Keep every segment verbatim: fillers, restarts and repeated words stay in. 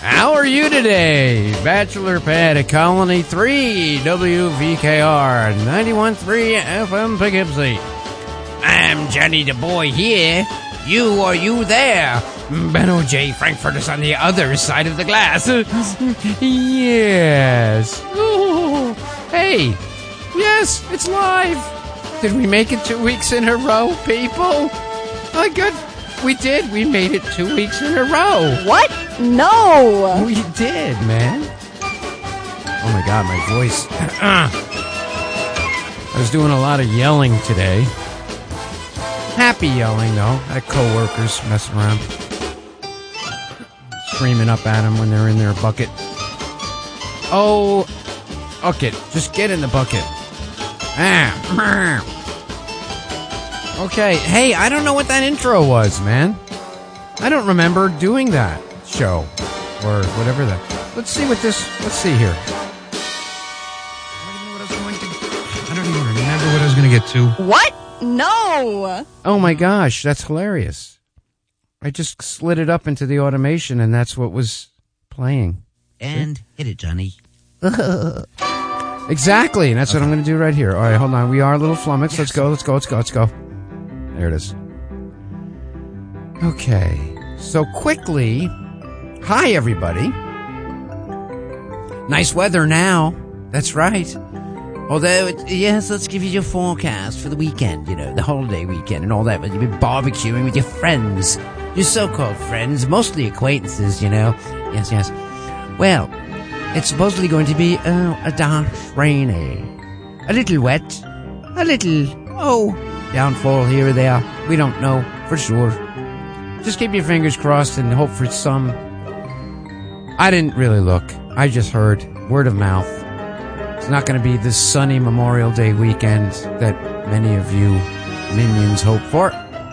How are you today? Bachelor Pad at Colony three, W V K R, ninety-one point three F M Poughkeepsie. I'm Johnny the Boy here. You are you there? Benno J. Frankfurt is on the other side of the glass. Yes. Ooh. Hey. Yes, it's live. Did we make it two weeks in a row, people? Oh, good. We did. We made it two weeks in a row. What? No. We did, man. Oh, my God, my voice. I was doing a lot of yelling today. Happy yelling, though, at coworkers messing around. Screaming up at them when they're in their bucket. Oh, bucket. Just get in the bucket. Ah. Okay. Hey, I don't know what that intro was, man. I don't remember doing that show. Or whatever that. Let's see what this... Let's see here. I don't even remember what I was going to get to. What? No. Oh my gosh, that's hilarious. I just slid it up into the automation and that's what was playing. And hit it, Johnny. Exactly, and that's okay. What I'm going to do right here. All right, hold on. We are a little flummoxed. Yes. Let's go, let's go, let's go, let's go. There it is. Okay, so quickly, hi everybody. Nice weather now. That's right. Although, it, yes, let's give you your forecast for the weekend, you know, the holiday weekend and all that. But you'll be barbecuing with your friends, your so-called friends, mostly acquaintances, you know. Yes, yes. Well, it's supposedly going to be uh, a dash rainy, a little wet, a little, oh, downfall here or there. We don't know for sure. Just keep your fingers crossed and hope for some. I didn't really look. I just heard word of mouth. It's not going to be this sunny Memorial Day weekend that many of you minions hope for.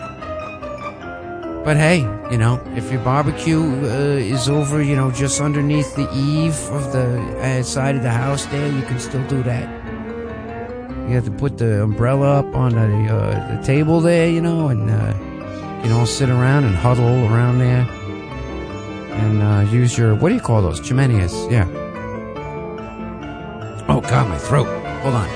But hey, you know, if your barbecue uh, is over, you know, just underneath the eave of the uh, side of the house there, you can still do that. You have to put the umbrella up on the, uh, the table there, you know, and uh, you know, sit around and huddle around there. And uh, use your, what do you call those? Chimeneas, yeah. Oh, God, my throat. Hold on.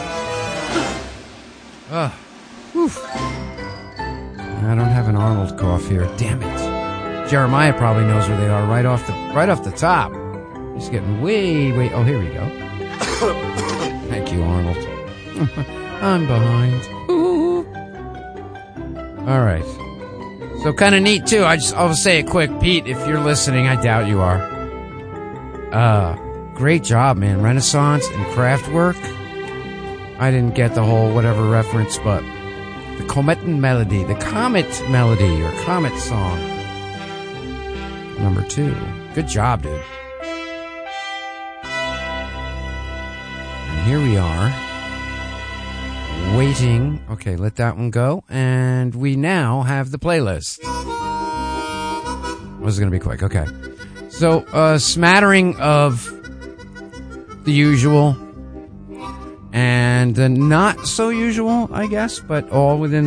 Ugh. Oof. I don't have an Arnold cough here. Damn it. Jeremiah probably knows where they are right off the right off the top. He's getting way, way... Oh, here we go. Thank you, Arnold. I'm behind. Ooh. All right. So kind of neat, too. I just, I'll say it quick. Pete, if you're listening, I doubt you are. Uh... Great job, man. Renaissance and Kraftwerk. I didn't get the whole whatever reference, but the Comet Melody, the Comet Melody or Comet Song. Number two. Good job, dude. And here we are. Waiting. Okay, let that one go. And we now have the playlist. This is going to be quick. Okay. So, a smattering of the usual and the not so usual, I guess, but all within